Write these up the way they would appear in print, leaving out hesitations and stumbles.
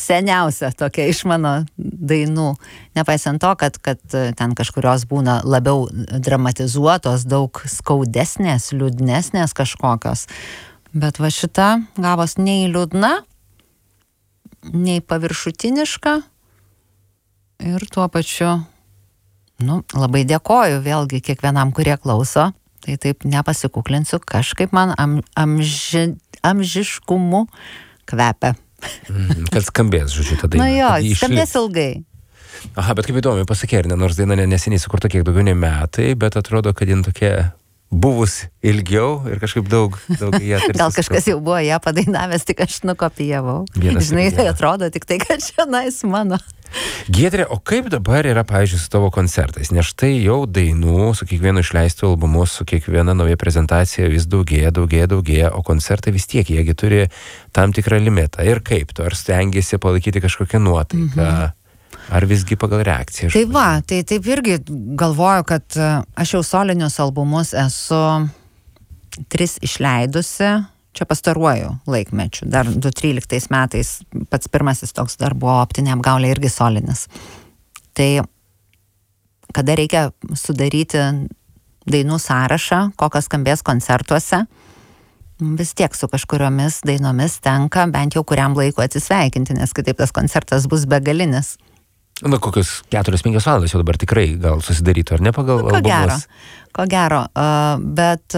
seniausia tokia iš mano dainų. Nepaisant to, kad ten kažkurios būna labiau dramatizuotos, daug skaudesnės, liūdnesnės kažkokios. Bet va šita gavos nei liūdna, nei paviršutiniška ir tuo pačiu, labai dėkoju vėlgi kiekvienam, kurie klauso. Tai taip nepasikuklinsiu, kažkaip man amžiškumu kvepia. Kad skambės, žodžiu, ta daina. Skambės ilgai. Aha, bet kaip įdomi pasakė, nors daina neseniai sukurta kiek daugiau nei metai, bet atrodo, kad jin tokia buvus ilgiau ir kažkaip daug ją tarsi. Gal kažkas jau buvo ją padainavęs, tik aš nukopijavau. Žinai, tai atrodo tik tai, kad šiandien mano. Giedrė, o kaip dabar yra, pavyzdžiui, su tavo koncertais? Nes štai jau dainų su kiekvienu išleistu albumu, su kiekviena nauja prezentacija vis daugėja, o koncertai vis tiek, jiegi turi tam tikrą limitą. Ir kaip tu? Ar stengiasi palaikyti kažkokią nuotaiką? Ar visgi pagal reakciją? Tai va, tai taip irgi galvoju, kad aš jau solinius albumus esu 3 išleidusi. Čia pastaruoju laikmečiu. Dar 2013 metais pats pirmasis toks dar buvo Optinė apgaulė irgi solinis. Tai kada reikia sudaryti dainų sąrašą, kokios skambės koncertuose, vis tiek su kažkuriomis dainomis tenka bent jau kuriam laiku atsisveikinti, nes kitaip tas koncertas bus begalinis. Kokios 4-5 valandos jau dabar tikrai gal susidarytų, ar ne pagal albumus? Ko gero, bet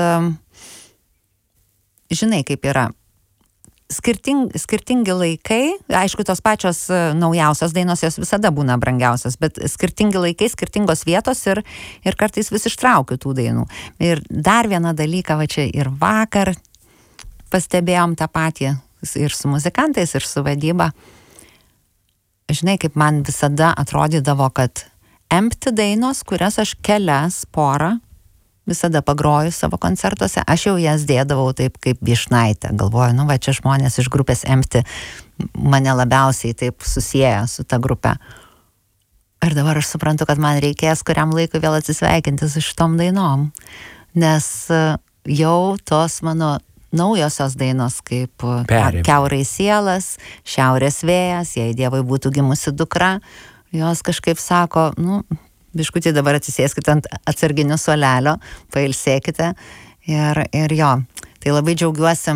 žinai, kaip yra. Skirtingi laikai, aišku, tos pačios naujausios dainos jos visada būna brangiausios, bet skirtingi laikai, skirtingos vietos ir kartais vis ištraukiu tų dainų. Ir dar vieną dalyką, va čia ir vakar pastebėjom tą patį ir su muzikantais, ir su vadyba. Žinai, kaip man visada atrodydavo, kad empty dainos, kurias aš kelias porą visada pagroju savo koncertuose, aš jau jas dėdavau taip kaip Vyšnaitė. Galvoju, va čia žmonės iš grupės empty mane labiausiai taip susieja su ta grupe. Ir dabar aš suprantu, kad man reikės kuriam laikui vėl atsisveikinti su šitom dainom, nes jau tos mano naujosios dainos kaip Kiaurai sielas, Šiaurės vėjas, Jei Dievui būtų gimusi dukra, jos kažkaip sako, biškutį dabar atsisėskite ant atsarginio suolelio, pailsėkite ir jo. Tai labai džiaugiuosi,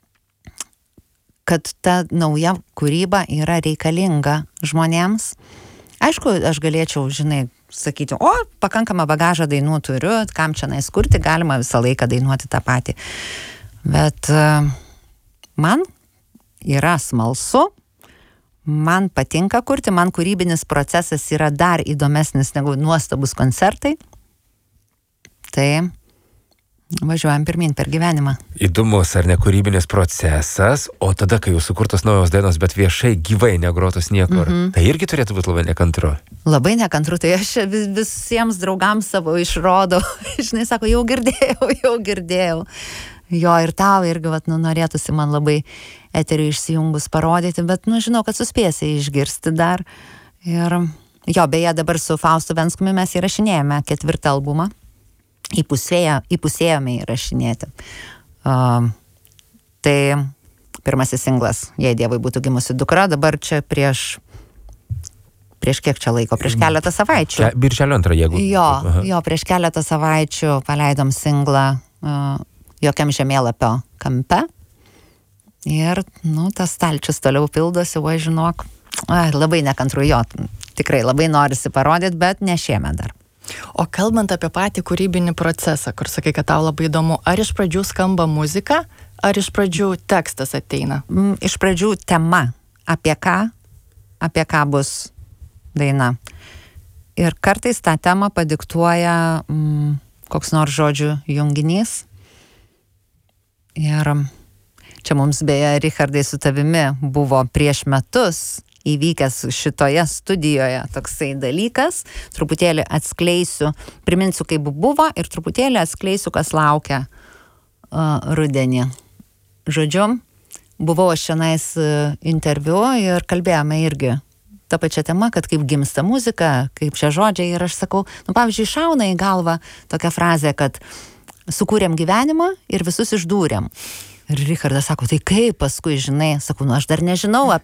kad ta nauja kūryba yra reikalinga žmonėms. Aišku, aš galėčiau, žinai, sakyti, pakankamą bagažą dainų turiu, kam čia nais kurti, galima visą laiką dainuoti tą patį. Bet man yra smalsu, man patinka kurti, man kūrybinis procesas yra dar įdomesnis negu nuostabus koncertai. Tai važiuojam pirmin per gyvenimą. Įdomus ar ne kūrybinis procesas, o tada, kai jau sukurtos naujos dainos, bet viešai gyvai negrotos niekur, tai irgi turėtų būti labai nekantru. Labai nekantru, tai aš visiems draugams savo išrodau. Žinai, sako, jau girdėjau. Jo, ir tau irgi, norėtųsi man labai eterių išsijungus parodyti, bet, žinau, kad suspėsi išgirsti dar. Ir jo, beje, dabar su Faustu Venskumi mes įrašinėjame 4 albumą. Įpusėjome įrašinėti. Tai pirmasis singlas, Jei Dievui būtų gimusi dukra, dabar čia prieš kiek čia laiko, prieš keletą savaičių. Birželio 2, jeigu. Jo, prieš keletą savaičių paleidom singlą Jokiam žemėlapio kampe. Ir, tas stalčius toliau pildosi, žinok, labai nekantru, jo, tikrai labai norisi parodyti, bet ne šiemet dar. O kalbant apie patį kūrybinį procesą, kur sakai, kad tau labai įdomu, ar iš pradžių skamba muzika, ar iš pradžių tekstas ateina? Iš pradžių tema, apie ką bus daina. Ir kartais tą temą padiktuoja koks nors žodžių junginys. Ir čia mums beje, Richardai, su tavimi buvo prieš metus įvykęs šitoje studijoje toksai dalykas. Truputėlį atskleisiu, priminsiu, kaip buvo ir truputėlį atskleisiu, kas laukia rudenį. Žodžiu, buvau aš šiandien interviu ir kalbėjome irgi tą pačią temą, kad kaip gimsta muzika, kaip šie žodžiai. Ir aš sakau, pavyzdžiui, šauna į galvą tokia frazė, kad sukūrėm gyvenimą ir visus išdūrėm. Ir Richardas sako, tai kaip paskui, žinai, sakau, aš dar nežinau,